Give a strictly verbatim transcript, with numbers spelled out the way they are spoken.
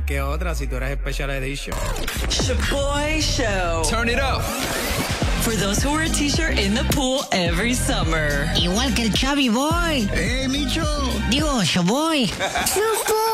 que otra si tú eres Special Edition. Shaboy Show. Turn it up. For those who wear a t-shirt in the pool every summer. Igual que el Chavi Boy. ¡Eh, Micho! Digo, Shaboy.